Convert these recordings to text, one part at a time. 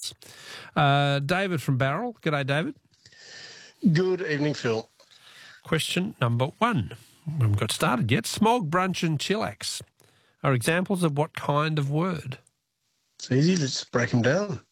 words. David from Barrel. G'day, David. Good evening, Phil. Question number 1. We haven't got started yet. Smog, brunch and chillax are examples of what kind of word? It's easy. Let's break them down.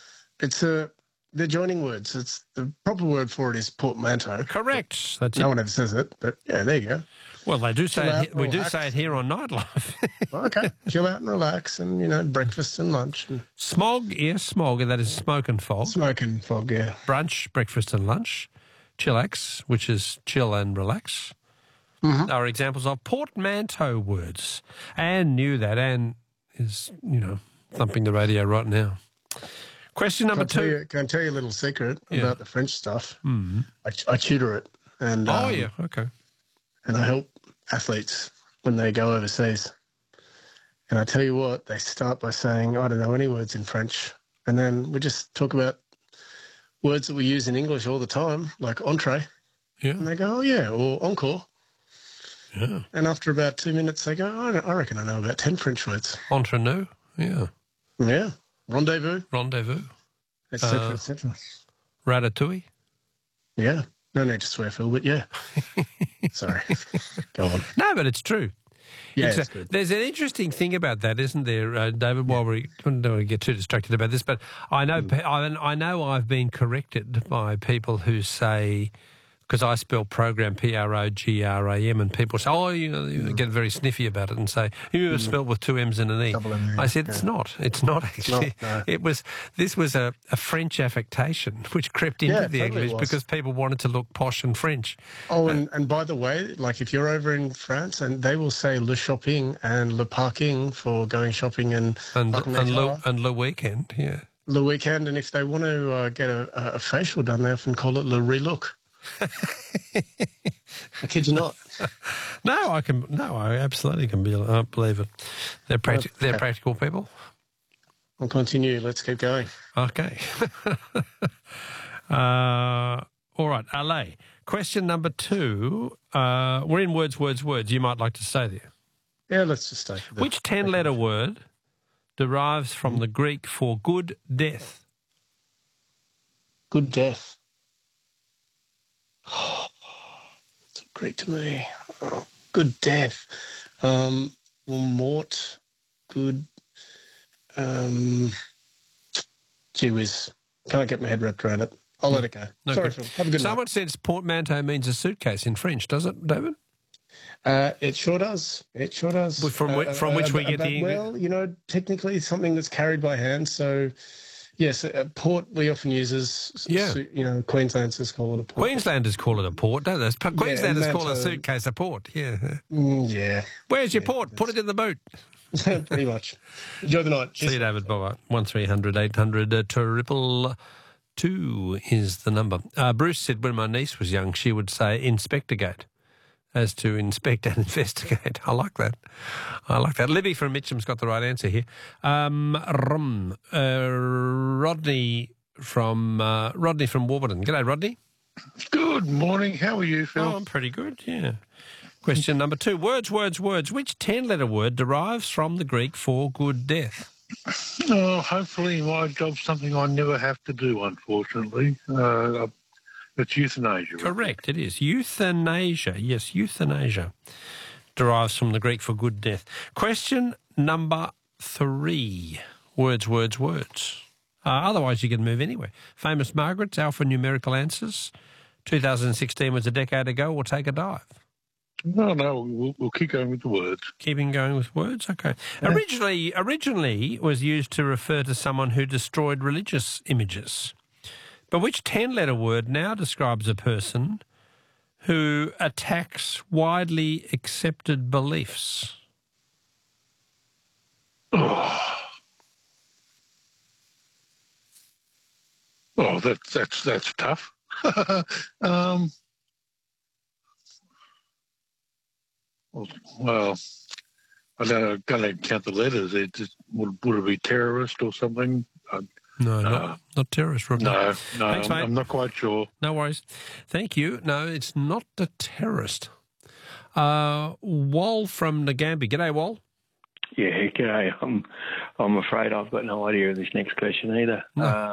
They're joining words. It's the proper word for it is portmanteau. Correct. That's No it. one ever says it, but yeah, there you go. Well, they do say Chill out it. We do relax. say it here on Nightlife. Okay, chill out and relax, and breakfast and lunch and Smog, yes, smog, and that is smoke and fog. smoke and fog. Yeah, Brunch, breakfast and lunch. Chillax, which is chill and relax, are examples of portmanteau words. Anne knew that. Anne is, thumping the radio right now. Question number 2. Can I tell you a little secret Yeah. about the French stuff? I tutor it, and Okay. and I help athletes when they go overseas. And I tell you what, they start by saying, I don't know any words in French. And then we just talk about words that we use in English all the time, like entree. Yeah. And they go, oh, yeah, or encore. Yeah. And after about 2 minutes, they go, I reckon I know about 10 French words. Entre nous. Yeah. Yeah. Rendezvous, Rendezvous. et cetera, et cetera. Ratatouille. Yeah. No need to swear, Phil, but yeah. Sorry. Go on. No, but it's true. Yeah, it's good. There's an interesting thing about that, isn't there, David? While we don't want to get too distracted about this, but I know I know I've been corrected by people who say, because I spell program program, and people say, you get very sniffy about it and say, you spelled with 2 M's and an E. Double M, I said, yeah. it's not. It's not actually. no. This was a French affectation which crept into Yeah, the totally English was. because people wanted to look posh and French. Oh, and by the way, like if you're over in France, and they will say le shopping and le parking for going shopping and le weekend, yeah. le weekend. And if they want to get a facial done, they often call it le relook. I kid you not. No, I absolutely can believe it. They're practical people. I'll continue. Let's keep going. Okay. All right, Ale. Question number 2. We're in words. You might like to stay there. Yeah, let's just stay. Which 10-letter word derives from the Greek for good death? Good death. Oh, it's Greek to me. Oh, good death. Mort. Good. Gee whiz. Can't get my head wrapped around it. I'll let it go. No, Sorry, good. Phil. Have a good night. Someone says portmanteau means a suitcase in French, does it, David? It sure does. It sure does. From which we get the English. Well, technically something that's carried by hand. So, yes, port we often use as, Queenslanders call it a port. Queenslanders call it a port, don't they? Queenslanders call a manteau. suitcase a port, yeah. Yeah. Where's your port? Put it in the boot. Pretty much. Enjoy the night. Cheers. See you, David. Bye-bye. 1300 800 222 is the number. Bruce said when my niece was young, she would say Inspectorgate, as to inspect and investigate. I like that. Libby from Mitcham's got the right answer here. Rodney from Warburton. G'day, Rodney. Good morning. How are you, Phil? Oh, I'm pretty good, yeah. Question number 2. Words. Which 10-letter word derives from the Greek for good death? Oh, hopefully my job's something I never have to do, unfortunately. It's euthanasia. Correct, it is. Euthanasia. Yes, euthanasia derives from the Greek for good death. Question number 3. Words. Otherwise, you can move anywhere. Famous Margaret's alphanumerical answers. 2016 was a decade ago, or take a dive. No, we'll keep going with the words. Keeping going with words, okay. Yeah. Originally was used to refer to someone who destroyed religious images. But which 10-letter word now describes a person who attacks widely accepted beliefs? Oh, that's tough. Well, I don't count the letters. Would it be terrorist or something? No, not terrorist. Rodney. No, Thanks, mate. I'm not quite sure. No worries. Thank you. No, it's not a terrorist. Wal from Nagambie. G'day, Wal. Yeah, g'day. I'm afraid I've got no idea of this next question either. No.